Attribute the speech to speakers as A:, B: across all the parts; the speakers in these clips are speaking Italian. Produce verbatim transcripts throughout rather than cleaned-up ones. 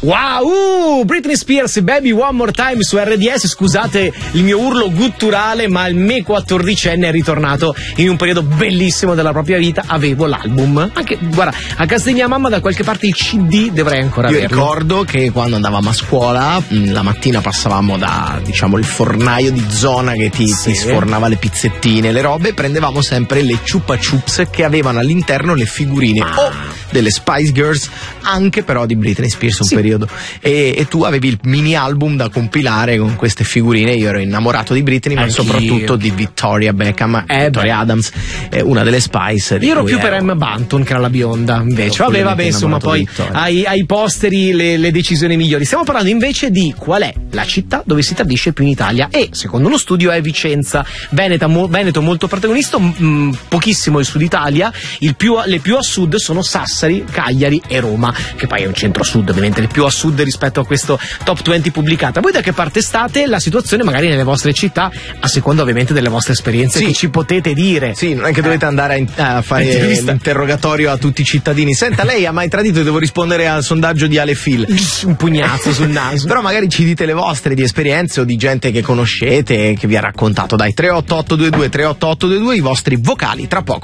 A: Wow, uh, Britney Spears, Baby One More Time su R D S. Scusate il mio urlo gutturale, ma il me quattordicenne è ritornato in un periodo bellissimo della propria vita. Avevo l'album, anche guarda, a casa di mia mamma da qualche parte il C D dovrei ancora
B: Io
A: averlo.
B: ricordo che quando andavamo a scuola la mattina passavamo da, diciamo, il fornaio di zona che ti,
A: Sì.
B: ti sfornava le pizzettine, le robe, e prendevamo sempre le Chupa Chups che avevano all'interno le figurine
A: Ah.
B: o delle Spice Girls, anche però di Britney Spears un
A: Sì.
B: periodo, e, e tu avevi il mini album da compilare con queste figurine. Io ero innamorato di Britney, ma
A: Anch'io.
B: soprattutto di Victoria Beckham,
A: Eh
B: Victoria
A: beh.
B: Adams, eh, una delle Spice di
A: Io ero
B: cui
A: più per
B: ero-
A: Emma Bunton, che era la bionda, invece.
B: Ero
A: Vabbè, vabbè,
B: follemente
A: insomma,
B: innamorato
A: poi
B: di Vittoria.
A: ai, ai posteri le, le decisioni migliori. Stiamo parlando invece di qual è la città dove si tradisce più in Italia, e secondo uno studio è Vicenza. Veneta, mo, Veneto molto protagonista, mh, pochissimo il sud Italia. Il più, le più a sud sono Sassari, Cagliari e Roma, che poi è un centro-sud, ovviamente le più a sud rispetto a questo top venti pubblicata. Voi da che parte state? La situazione magari nelle vostre città, a seconda ovviamente delle vostre esperienze,
B: Sì.
A: che ci potete dire.
B: Sì, non è che dovete andare a, in- a fare
A: Intervista.
B: l'interrogatorio a tutti i cittadini. Senta, lei ha mai tradito? Devo rispondere al sondaggio di Ale Phil.
A: Un pugnazzo sul naso.
B: Però magari ci dite le vostre di esperienze o di gente che conoscete, che vi ha raccontato. Dai, tre otto otto due due tre otto otto due due, i vostri vocali tra poco.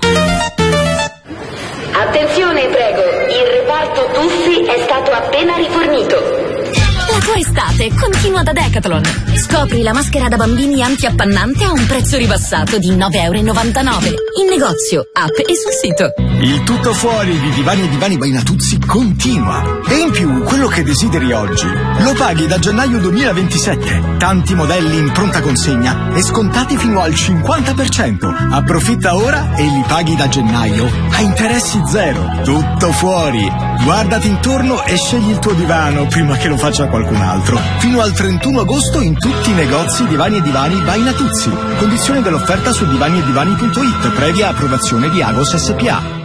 C: Attenzione, prego, il reparto tuffi è stato appena rifornito.
D: La tua estate continua da Decathlon. Scopri la maschera da bambini antiappannante a un prezzo ribassato di nove e novantanove euro. In negozio, app e sul sito.
E: Il tutto fuori di Divani e Divani by Natuzzi continua. E in più, quello che desideri oggi lo paghi da gennaio duemilaventisette. Tanti modelli in pronta consegna e scontati fino al cinquanta per cento. Approfitta ora e li paghi da gennaio a interessi zero. Tutto fuori. Guardati intorno e scegli il tuo divano prima che lo faccia qualcun altro. Fino al trentuno agosto in tutti i negozi Divani e Divani by Natuzzi. Condizione dell'offerta su divani e divani punto it, previa approvazione di Agos S P A.